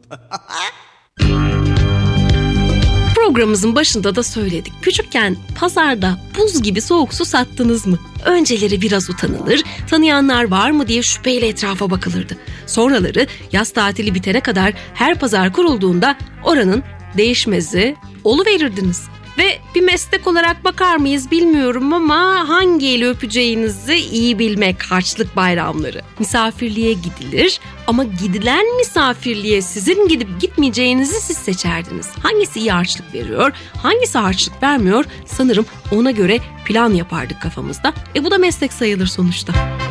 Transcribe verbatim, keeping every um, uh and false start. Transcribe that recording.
Programımızın başında da söyledik. Küçükken pazarda buz gibi soğuk su sattınız mı? Önceleri biraz utanılır, tanıyanlar var mı diye şüpheyle etrafa bakılırdı. Sonraları yaz tatili bitene kadar her pazar kurulduğunda oranın değişmezi oluverirdiniz. Ve bir meslek olarak bakar mıyız bilmiyorum ama hangi eli öpeceğinizi iyi bilmek harçlık bayramları. Misafirliğe gidilir ama gidilen misafirliğe sizin gidip gitmeyeceğinizi siz seçerdiniz. Hangisi iyi harçlık veriyor, hangisi harçlık vermiyor sanırım ona göre plan yapardık kafamızda. E bu da meslek sayılır sonuçta.